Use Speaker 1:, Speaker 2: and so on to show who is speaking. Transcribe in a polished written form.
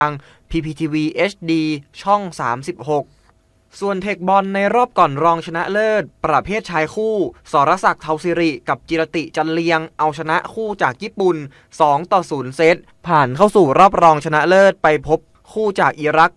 Speaker 1: ทาง PPTV HD ช่อง 36ส่วนเทคบอลในรอบก่อนรองชนะเลิศประเภทชายคู่สรศักดิ์เทาสิริกับจิรติจันเลียงเอาชนะคู่จากญี่ปุ่น2-0เซตผ่านเข้าสู่รอบรองชนะเลิศไปพบคู่จากอิรัก